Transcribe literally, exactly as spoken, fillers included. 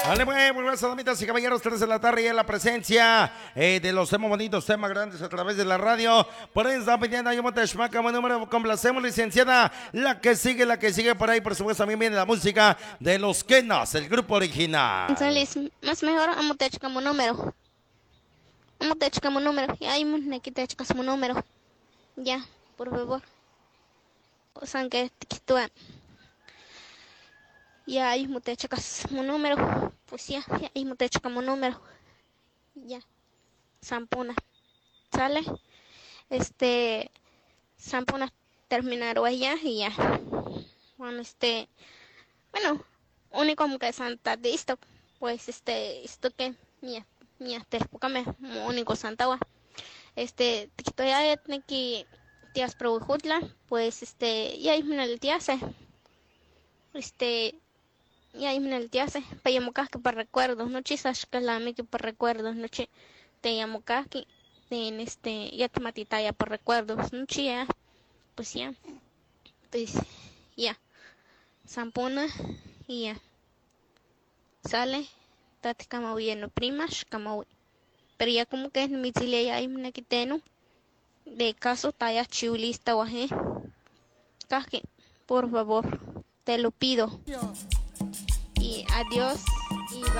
Vale, pues, muy buenas damas y caballeros, tres de la tarde y en la presencia eh, de los temas bonitos, temas grandes a través de la radio. Por ahí está pidiendo yo Moteshmaca, buen número, complacemos, licenciada. La que sigue, la que sigue por ahí, por supuesto, también viene la música de los Kenas, el grupo original. Entonces, más mejor amo te como número. Amo te como número. Y ahí me quita como número. Ya, por favor. O sea, que te quito. Ya ahí me te como número. Pues ya, ya ahí me te como número. Ya. Sampuna. ¿Sale? Este. Sampuna terminar ya y ya. Bueno, este. Bueno, único que Santa listo. Pues este. Esto que. Mía. Mía. Te me único Santa wa. Este. Te quito ya que. Tías Probujutla. Pues este. Ya ahí me el tíase. Este. Y ahí me el tíase. Para llamo que para recuerdos. No chisas que la me que para recuerdos. No che. Te llamo que. En este. Ya te matita ya por recuerdos. No chía. Pues ya. Pues ya. Sampuna. Y ya. Sale. Tate kama bien primas. Kama. Pero ya como que es mi tilia ya ahí me quiteno. De caso talla chiulista o aje. Caje. Por favor. Te lo pido. Y adiós. Y bye.